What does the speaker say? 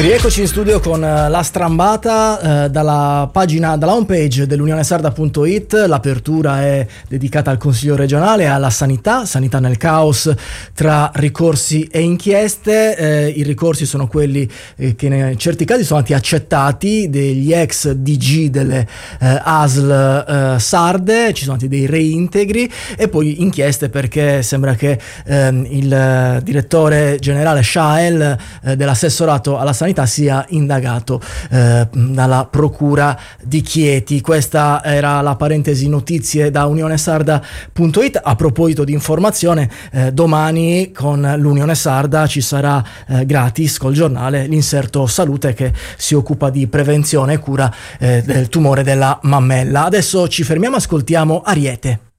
Rieccoci in studio con la strambata dalla homepage dell'unionesarda.it. L'apertura è dedicata al Consiglio regionale e alla sanità nel caos tra ricorsi e inchieste. I ricorsi sono quelli che in certi casi sono stati accettati degli ex DG delle ASL sarde, ci sono stati dei reintegri, e poi inchieste perché sembra che il direttore generale Shael dell'assessorato alla sanità sia indagato dalla procura di Chieti. Questa era la parentesi notizie da unionesarda.it. A proposito di informazione, domani con l'Unione Sarda ci sarà gratis col giornale l'inserto salute che si occupa di prevenzione e cura del tumore della mammella. Adesso ci fermiamo, ascoltiamo Ariete.